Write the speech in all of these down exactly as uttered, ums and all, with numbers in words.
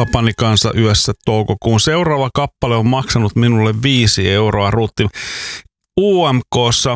Papani kanssa yössä toukokuun. Seuraava kappale on maksanut minulle viisi euroa. Ruutti U M K:ssa.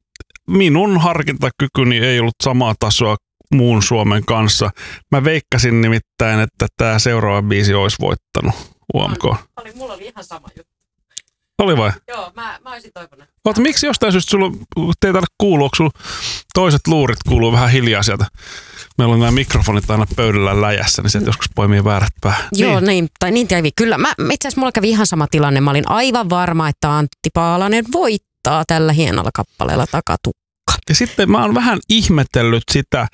Minun harkintakykyni ei ollut samaa tasoa muun Suomen kanssa. Mä veikkasin nimittäin, että tämä seuraava biisi olisi voittanut U M K. Oli, mulla oli ihan sama juttu. Oli vai? Joo, mä, mä olisin toivonut. Oota, miksi jostain syystä sulla, te ei tarvitse kuulua, onko sulla toiset luurit kuuluu vähän hiljaa sieltä? Meillä on nämä mikrofonit aina pöydällä läjässä, niin sieltä joskus poimii väärät päähän. Joo, niin, niin tai niin kävi. Kyllä, mä, itse asiassa mulla kävi ihan sama tilanne. Mä olin aivan varma, että Antti Paalanen voittaa tällä hienolla kappaleella Takatukka. Ja sitten mä oon vähän ihmetellyt sitä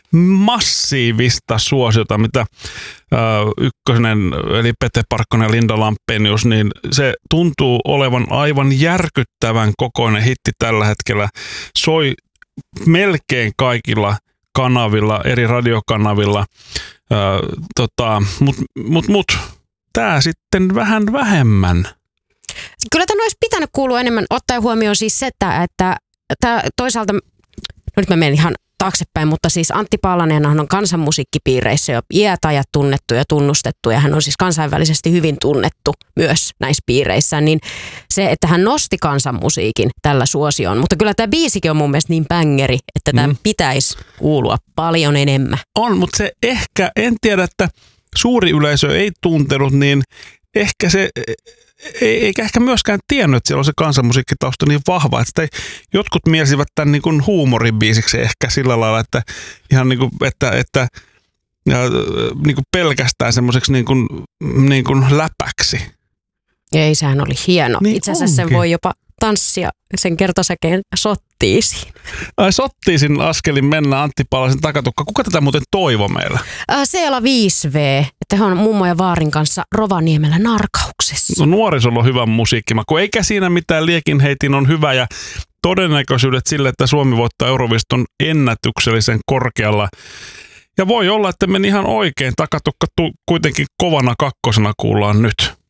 massiivista suosiota, mitä äh, ykkönen, eli Pete Parkkonen ja Linda Lampenius, niin se tuntuu olevan aivan järkyttävän kokoinen hitti tällä hetkellä. Soi melkein kaikilla kanavilla, eri radiokanavilla, äh, tota, mut, mut, mut tää sitten vähän vähemmän. Kyllä tämän olisi pitänyt kuulua enemmän, ottaen huomioon siis se, että, että tää toisaalta, no nyt mä menen ihan taaksepäin, mutta siis Antti Paalanenhan on kansanmusiikkipiireissä jo iät ajat tunnettu ja tunnustettu, ja hän on siis kansainvälisesti hyvin tunnettu myös näissä piireissä, niin se, että hän nosti kansanmusiikin tällä suosioon, mutta kyllä tämä biisikin on mun mielestä niin bängeri, että tämä mm. pitäisi kuulua paljon enemmän. On, mutta se ehkä, en tiedä, että suuri yleisö ei tuntenut, niin ehkä se... Eikä ehkä myöskään tiennyt, että siellä on se kansanmusiikkitausta niin vahva, että ei, jotkut mielsivät tämän niin kuin huumoribiisiksi ehkä sillä lailla, että ihan niin kuin, että, että ja, niin kuin pelkästään semmoiseksi niin kuin, niin kuin läpäksi. Ei, sehän oli hieno. Niin itse asiassa onkin. Sen voi jopa tanssia sen kertosäkeen sottiisiin. Ai sottiisin askelin mennä Antti Paalasen Takatukka. Kuka tätä muuten toivo meillä? Äh, Seela viisi V, että he on mummo ja vaarin kanssa Rovaniemellä Narkauksessa. No nuorisolla on hyvä musiikkimaku. Eikä siinä mitään, liekinheitin on hyvä ja todennäköisyydet sille, että Suomi voittaa Euroviston ennätyksellisen korkealla. Ja voi olla, että meni ihan oikein. Takatukka tu- kuitenkin kovana kakkosena kuullaan nyt.